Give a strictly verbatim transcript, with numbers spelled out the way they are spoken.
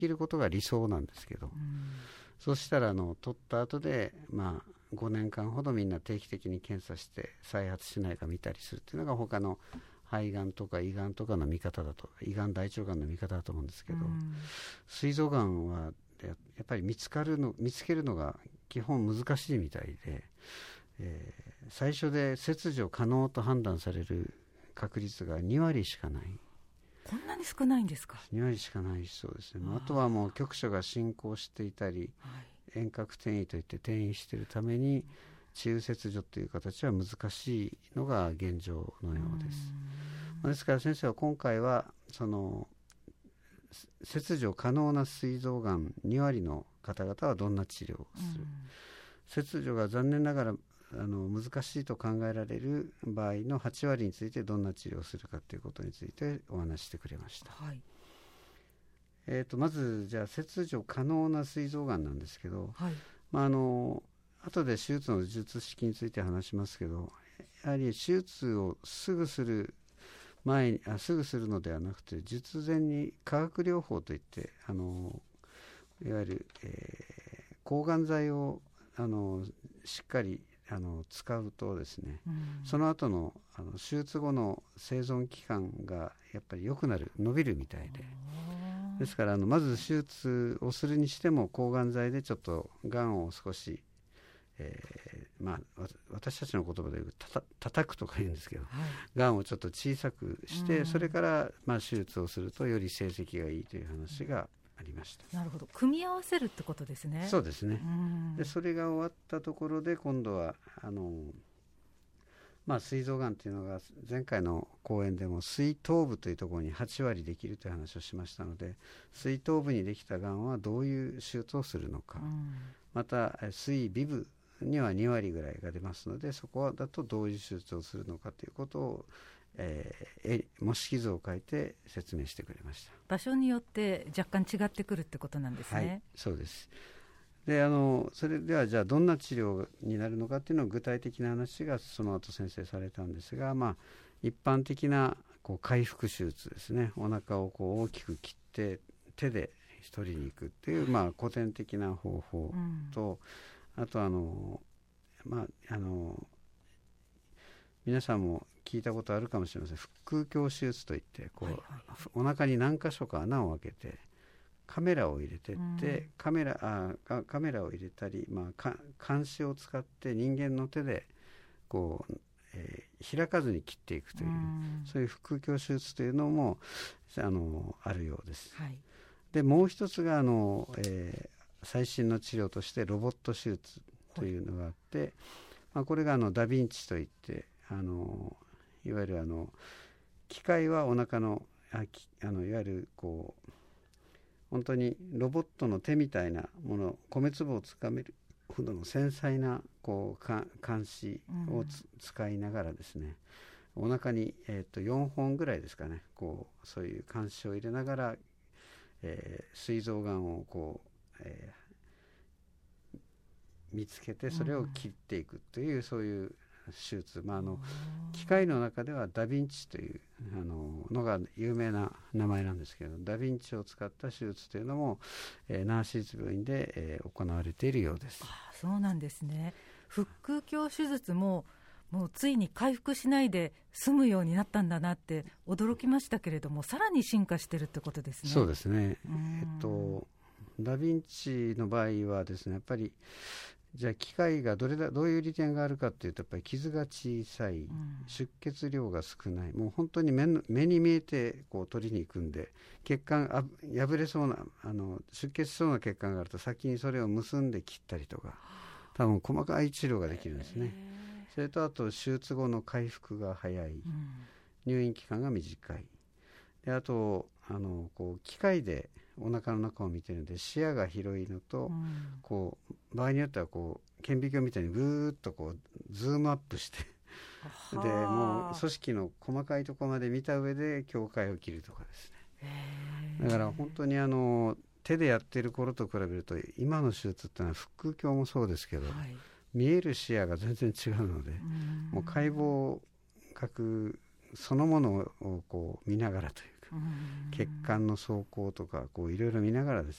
切ることが理想なんですけど、うん、そうしたらあの取った後で、まあ、ごねんかんほどみんな定期的に検査して再発しないか見たりするっていうのが他の肺がんとか胃がんとかの見方だと、胃がん大腸がんの見方だと思うんですけど、うん、膵臓がんはやっぱり見つかるの見つけるのが基本難しいみたいで、えー、最初で切除可能と判断される確率がにわりしかない。 こんなに少ないんですか？ にわりしかないそうですね。あ, あとはもう局所が進行していたり、はい、遠隔転移といって転移しているために治癒切除という形は難しいのが現状のようです。ですから先生は今回はその切除可能な膵臓がんにわりの方々はどんな治療をする、切除が残念ながらあの難しいと考えられる場合のはちわりについてどんな治療をするかということについてお話してくれました、はい。えー、とまずじゃあ切除可能な膵臓がんなんですけど、はい、まあ、あの後で手術の術式について話しますけど、やはり手術をすぐする前にあすぐするのではなくて、術前に化学療法といってあのいわゆる、えー、抗がん剤をあのしっかりあの使うとですね、うん、その後の、あの手術後の生存期間がやっぱり良くなる、伸びるみたいで、ですからあのまず手術をするにしても抗がん剤でちょっとがんを少し、えーまあ、私たちの言葉で言うとた叩くとか言うんですけど、はい、がんをちょっと小さくして、うん、それから、まあ、手術をするとより成績がいいという話がありました。 なるほど、組み合わせるってことですね。 そうですね。でそれが終わったところで今度はあの、まあ、膵臓がんというのが前回の講演でも膵頭部というところにはちわりできるという話をしましたので、膵頭部にできたがんはどういう手術をするのか、うん、また膵尾部にはにわりぐらいが出ますので、そこだとどういう手術をするのかということを、えー、模式図を書いて説明してくれました。 場所によって若干違ってくるってことなんですね。 はい、そうです。であのそれではじゃあどんな治療になるのかっていうのを具体的な話がその後先生されたんですが、まあ、一般的なこう回復手術ですね。お腹をこう大きく切って手で取りに行くっていう、まあ、古典的な方法と、うん、あとあの、まあ、あの皆さんも聞いたことあるかもしれません。腹腔鏡手術といってこう、はいはいはい、お腹に何箇所か穴を開けてカメラを入れてって、うん、カメラあカメラを入れたり、まあ、鉗子を使って人間の手でこう、えー、開かずに切っていくという、うん、そういう腹腔鏡手術というのも あのあるようです、はい。でもう一つがあの、えー、最新の治療としてロボット手術というのがあって、はい、まあ、これがあのダヴィンチといってあのいわゆるあの機械はお腹のああのいわゆるこう本当にロボットの手みたいなもの、米粒をつかめるほどの繊細なこうか鉗子をつ、うん、使いながらですね、お腹に、えー、とよんほんぐらいですかね、こうそういう鉗子を入れながら、えー、膵臓がんをこう、えー、見つけてそれを切っていくという、うん、そういう手術、まあ、あの機械の中ではダヴィンチというあののが有名な名前なんですけど、ダヴィンチを使った手術というのも、えー、那覇市立病院で、えー、行われているようです。 あ、そうなんですね。腹腔鏡手術ももうついに回復しないで済むようになったんだなって驚きましたけれども、さらに進化してるってことですね。 そうですね。えっとダヴィンチの場合はですね、やっぱりじゃあ機械がどれだどういう利点があるかというと、やっぱり傷が小さい、うん、出血量が少ない、もう本当に 目, の目に見えてこう取りに行くんで、血管あ破れそうなあの出血しそうな血管があると先にそれを結んで切ったりとか、多分細かい治療ができるんですね。それとあと手術後の回復が早い、うん、入院期間が短いで、あとあのこう機械でお腹の中を見てるので視野が広いのと、うん、こう場合によってはこう顕微鏡みたいにぐーっとこうズームアップしてでもう組織の細かいところまで見た上で境界を切るとかですね。だから本当にあの手でやってる頃と比べると今の手術ってのは腹腔鏡もそうですけど、はい、見える視野が全然違うので、うん、もう解剖学そのものをこう見ながらというか、 血管の走行とかこういろいろ見ながらです